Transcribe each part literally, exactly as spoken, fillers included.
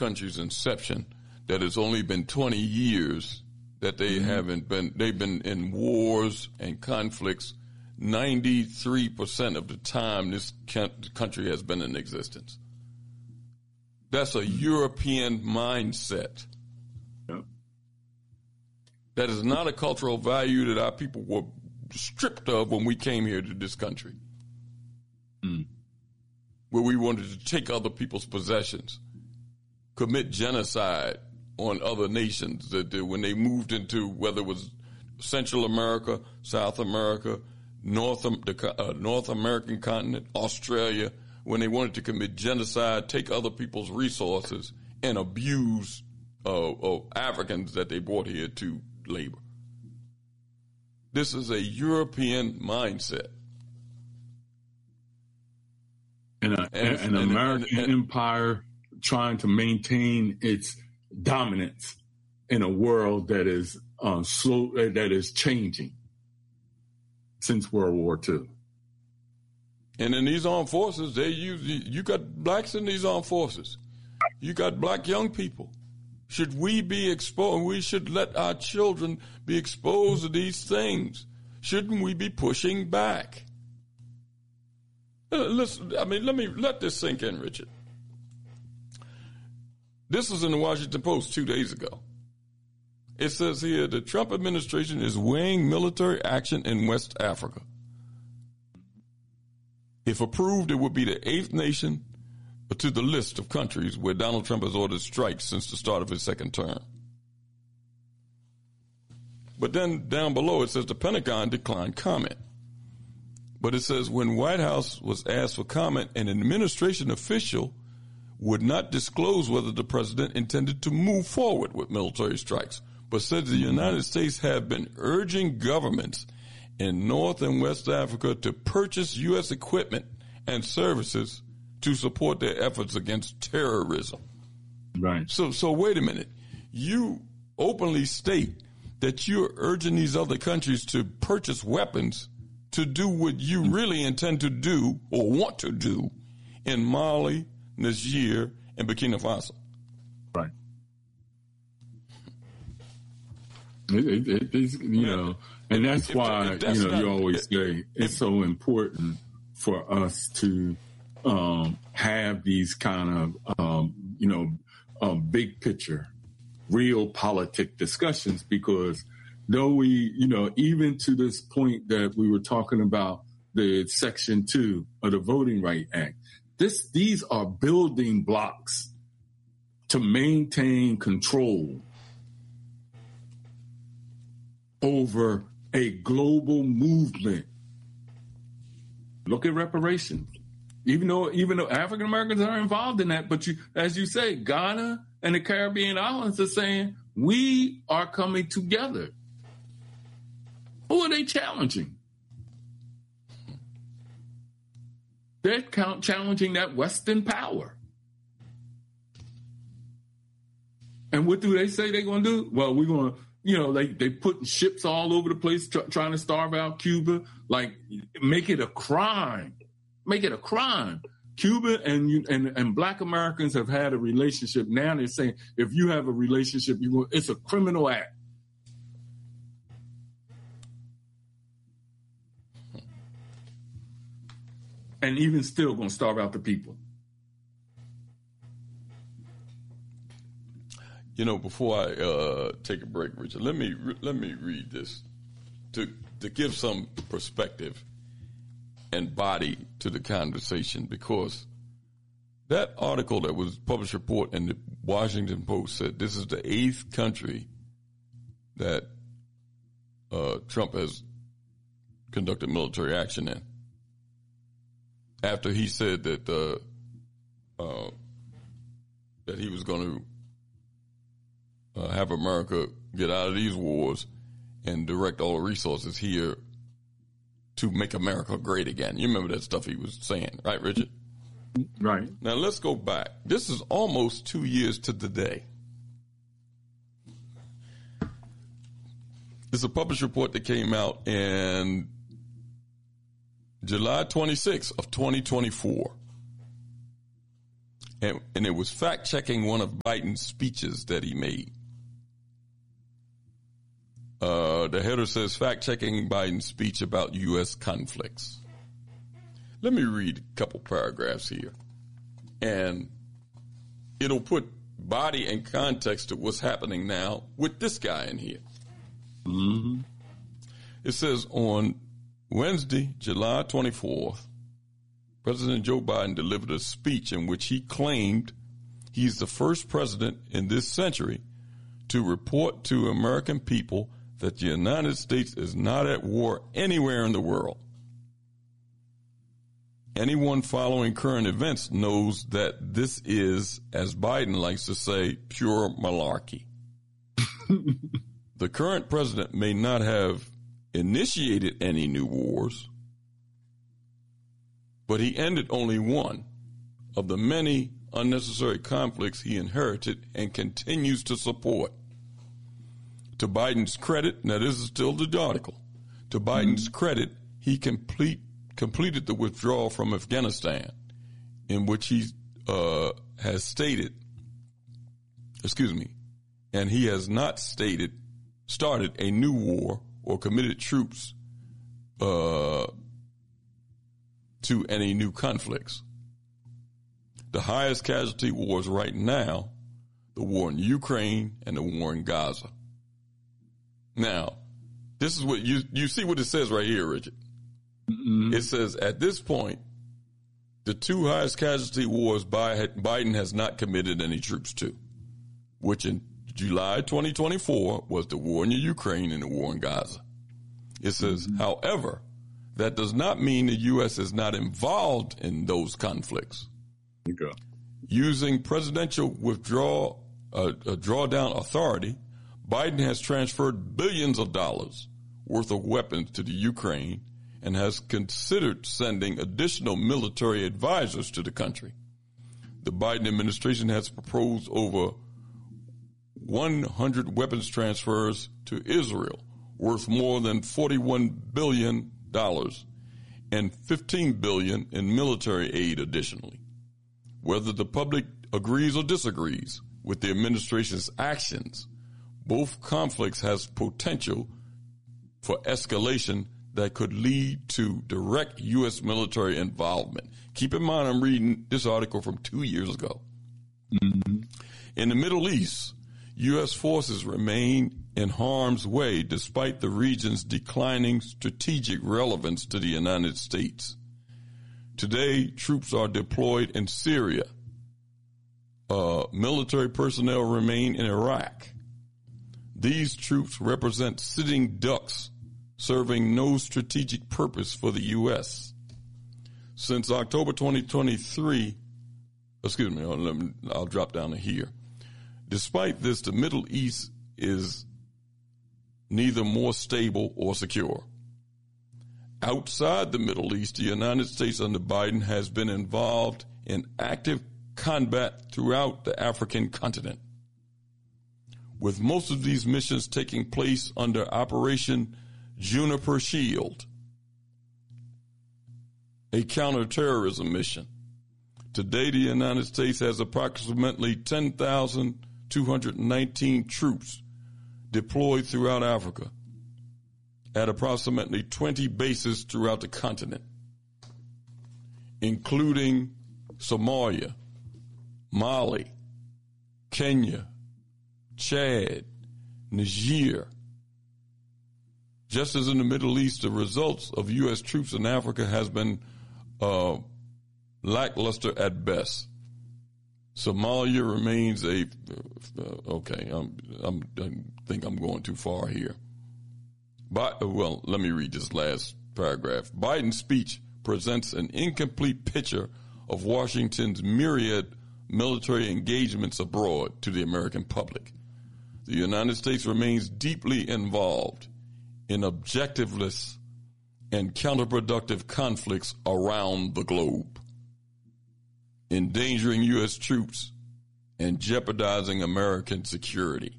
country's inception that it's only been twenty years that they mm-hmm. haven't been, they've been in wars and conflicts ninety-three percent of the time this country has been in existence. That's a European mindset. Yep. That is not a cultural value that our people were stripped of when we came here to this country. Mm. Where we wanted to take other people's possessions, commit genocide on other nations that they, when they moved into, whether it was Central America, South America, North, the uh, North American continent, Australia, when they wanted to commit genocide, take other people's resources, and abuse uh, uh, Africans that they brought here to labor. This is a European mindset. And a, and, an and, American and, and, empire trying to maintain its dominance in a world that is uh, slow, that is changing since World War Two. And in these armed forces, they use, you got blacks in these armed forces. You got black young people. Should we be exposed? We should let our children be exposed to these things. Shouldn't we be pushing back? Listen, I mean, let me let this sink in, Richard. This was in the Washington Post two days ago. It says here the Trump administration is weighing military action in West Africa. If approved, it would be the eighth nation to the list of countries where Donald Trump has ordered strikes since the start of his second term. But then down below it says the Pentagon declined comment. But it says when White House was asked for comment, an administration official would not disclose whether the president intended to move forward with military strikes, but said the United States have been urging governments in North and West Africa to purchase U S equipment and services to support their efforts against terrorism. Right. So, so wait a minute. You openly state that you're urging these other countries to purchase weapons to do what you really intend to do or want to do in Mali, Niger, and Burkina Faso. Right. It, it, it, it's, you yeah. know, and that's if, why, if that's you know, not, you always say it's if, so important for us to um, have these kind of, um, you know, um, big picture, real politic discussions, because though we, you know, even to this point that we were talking about the Section two of the Voting Rights Act, this, these are building blocks to maintain control over a global movement. Look at reparations. Even though, even though African Americans are involved in that, but you, as you say, Ghana and the Caribbean islands are saying, we are coming together. Who are they challenging? They're count challenging that Western power. And what do they say they're going to do? Well, we're going to, you know, they, they putting ships all over the place tr- trying to starve out Cuba. Like, make it a crime. Make it a crime. Cuba and, and, and black Americans have had a relationship. Now they're saying if you have a relationship, you it's a criminal act. And even still going to starve out the people. You know, before I uh, take a break, Richard, let me let me read this to to give some perspective and body to the conversation, because that article that was published report in the Washington Post said this is the eighth country that uh, Trump has conducted military action in. After he said that uh, uh, that he was going to uh, have America get out of these wars and direct all the resources here to make America great again. You remember that stuff he was saying, right, Richard? Right. Now let's go back. This is almost two years to the day. It's a published report that came out in July twenty-sixth of twenty twenty-four. and, and it was fact-checking one of Biden's speeches that he made. Uh, the header says, fact-checking Biden's speech about U S conflicts. Let me read a couple paragraphs here, and it'll put body and context to what's happening now with this guy in here. Mm-hmm. It says, on Wednesday, July twenty-fourth, President Joe Biden delivered a speech in which he claimed he's the first president in this century to report to American people that the United States is not at war anywhere in the world. Anyone following current events knows that this is, as Biden likes to say, pure malarkey. The current president may not have initiated any new wars, but he ended only one of the many unnecessary conflicts he inherited and continues to support. To Biden's credit, now this is still the article, to Biden's mm-hmm. credit, he complete, completed the withdrawal from Afghanistan, in which he uh, has stated, excuse me, and he has not stated, started a new war or committed troops uh, to any new conflicts. The highest casualty wars right now, the war in Ukraine and the war in Gaza. Now, this is what you, you see what it says right here, Richard. Mm-hmm. It says, at this point, the two highest casualty wars Biden has not committed any troops to, which in July twenty twenty-four was the war in Ukraine and the war in Gaza. It says, mm-hmm. however, that does not mean the U S is not involved in those conflicts. Okay. Using presidential withdrawal, uh, uh, drawdown authority, Biden has transferred billions of dollars worth of weapons to the Ukraine and has considered sending additional military advisors to the country. The Biden administration has proposed over one hundred weapons transfers to Israel worth more than forty-one billion dollars and fifteen billion dollars in military aid additionally. Whether the public agrees or disagrees with the administration's actions, both conflicts has potential for escalation that could lead to direct U S military involvement. Keep in mind, I'm reading this article from two years ago. Mm-hmm. In the Middle East, U S forces remain in harm's way despite the region's declining strategic relevance to the United States. Today, troops are deployed in Syria. Uh, military personnel remain in Iraq. These troops represent sitting ducks serving no strategic purpose for the U S. Since October twenty twenty-three, excuse me, let me I'll drop down to here. Despite this, the Middle East is neither more stable or secure. Outside the Middle East, the United States under Biden has been involved in active combat throughout the African continent, with most of these missions taking place under Operation Juniper Shield, a counterterrorism mission. Today, the United States has approximately ten thousand two hundred nineteen troops deployed throughout Africa at approximately twenty bases throughout the continent, including Somalia, Mali, Kenya, Chad, Niger. Just as in the Middle East, the results of U S troops in Africa has been uh, lackluster at best. Somalia remains a uh, okay. I'm, I'm, I think I'm going too far here. But well, let me read this last paragraph. Biden's speech presents an incomplete picture of Washington's myriad military engagements abroad to the American public. The United States remains deeply involved in objectiveless and counterproductive conflicts around the globe, endangering U S troops and jeopardizing American security.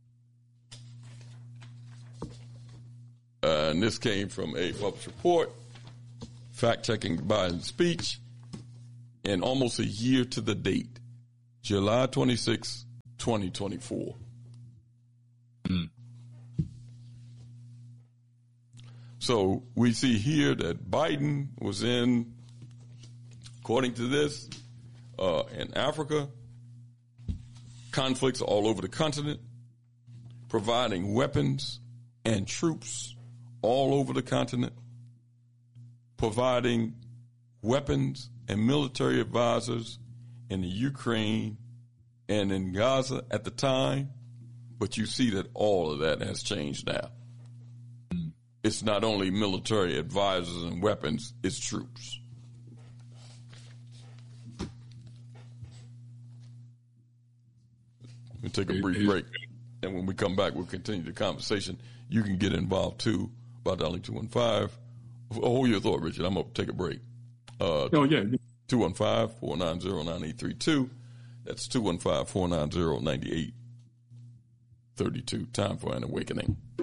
Uh, and this came from a published report, fact-checking Biden's speech, and almost a year to the date. July twenty-sixth, twenty twenty-four. Mm. So we see here that Biden was in, according to this, uh, in Africa, conflicts all over the continent, providing weapons and troops all over the continent, providing weapons and military advisors in the Ukraine and in Gaza at the time. But you see that all of that has changed now. It's not only military advisors and weapons, it's troops. We'll take a brief break. And when we come back, we'll continue the conversation. You can get involved, too, by dialing two one five. Hold your thought, Richard. I'm going to take a break. Uh, oh, yeah. two one five, four nine zero, nine eight three two. That's two one five, four nine zero, nine eight three two. Time for an awakening.